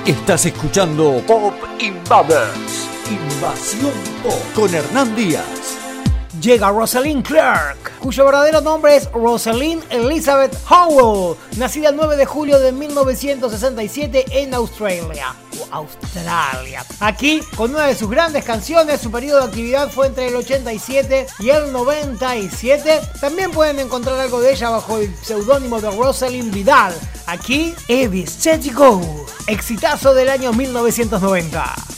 Estás escuchando Pop Invaders, Invasión Pop, con Hernán Díaz. Llega Rosalind Clark, cuyo verdadero nombre es Rosalind Elizabeth Howell, nacida el 9 de julio de 1967 en Australia. Aquí, con una de sus grandes canciones, su periodo de actividad fue entre el 87 y el 97. También pueden encontrar algo de ella bajo el seudónimo de Rosalind Vidal. Aquí, Every Set You Go, exitazo del año 1990.